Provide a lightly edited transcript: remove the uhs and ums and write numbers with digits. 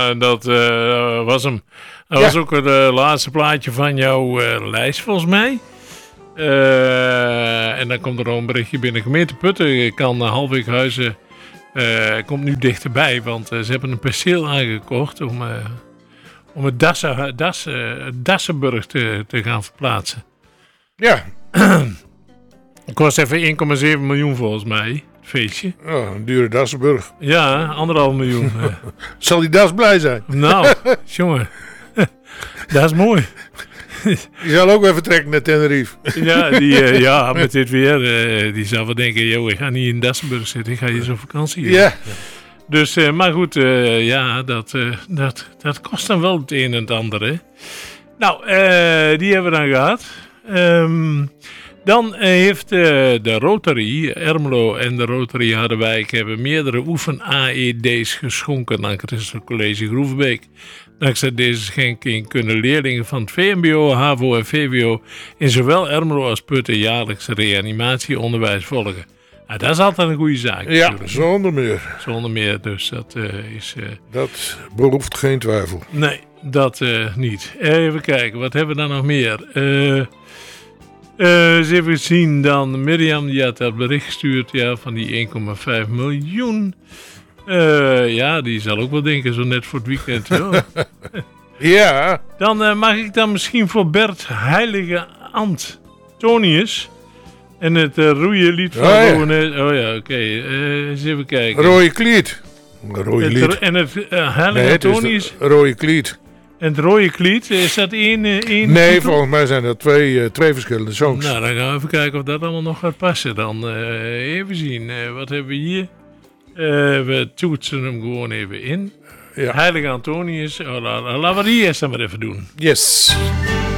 en dat was hem. Dat was ook het laatste plaatje van jouw lijst, volgens mij. En dan komt er nog een berichtje binnen. Gemeente Putten kan Halfweghuizen komt nu dichterbij, want ze hebben een perceel aangekocht om het Dassenburg te gaan verplaatsen. Ja. Het kost even 1,7 miljoen volgens mij, het feestje. Oh, een dure Dassenburg. Ja, 1,5 miljoen. Zal die Das blij zijn? Nou, jongen, dat is mooi. Die zal ook even trekken naar Tenerife. Ja, met dit weer, die zal wel denken, joh, ik ga niet in Dassenburg zitten, ik ga hier zo vakantie. Ja. Dus, maar goed, dat kost dan wel het een en het ander, hè. Nou, die hebben we dan gehad. Dan heeft de Rotary Ermelo en de Rotary Harderwijk hebben meerdere oefen-AED's geschonken aan Christelijk College Groevenbeek. Dankzij deze schenking kunnen leerlingen van het VMBO, HAVO en VWO in zowel Ermelo als Putten jaarlijks reanimatieonderwijs volgen. Dat is altijd een goede zaak. Ja, natuurlijk. zonder meer. Zonder meer, dus dat is... Dat behoeft geen twijfel. Nee, dat niet. Even kijken, wat hebben we dan nog meer? Eens even zien dan. Mirjam die had dat bericht gestuurd van die 1,5 miljoen. Ja, die zal ook wel denken, zo net voor het weekend. Ja. Dan mag ik dan misschien voor Bert Heilige Antonius en het roeien van oké. Eens even kijken. Rode Kliet. Rode Lied. En het Heilige Antonius. Rode Kliet. En het rode kliet, is dat één Nee, titel? volgens mij zijn dat twee verschillende songs. Nou, dan gaan we even kijken of dat allemaal nog gaat passen. Dan even zien. Wat hebben we hier? We toetsen hem gewoon even in. Ja. Heilige Antonius. Laten we die eerst dan maar even doen. Yes.